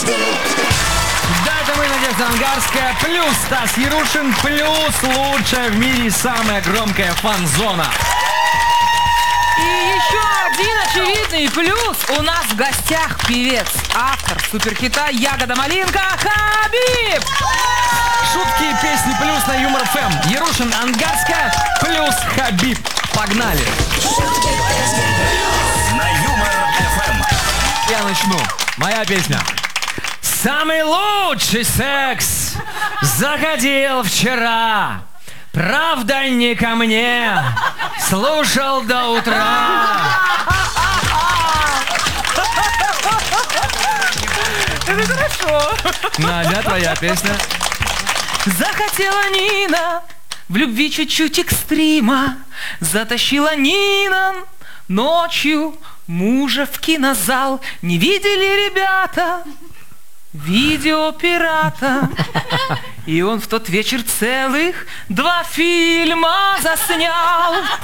Да, это мы, Надежда Ангарская, плюс Стас Ярушин, плюс лучшая в мире самая громкая фан-зона. И еще один очевидный плюс. У нас в гостях певец, автор суперхита «Ягода малинка» Хабиб. Шутки, песни плюс на Юмор ФМ. Ярушин, Ангарская, плюс Хабиб. Погнали. На Юмор ФМ. Я начну. Моя песня. Самый лучший секс заходил вчера. Правда, не ко мне. Слушал до утра. Это хорошо. Надя, твоя песня. Захотела Нина в любви чуть-чуть экстрима. Затащила Нина ночью мужа в кинозал. Не видели ребята видео пирата? И он в тот вечер целых 2 фильма заснял.